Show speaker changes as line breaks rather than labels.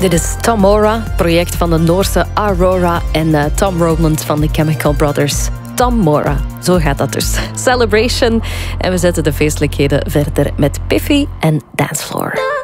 Dit is Tamora, project van de Noorse Aurora en Tom Rowland van de Chemical Brothers. Tamora, zo gaat dat dus. Celebration. En we zetten de feestelijkheden verder met Piffy en Dancefloor.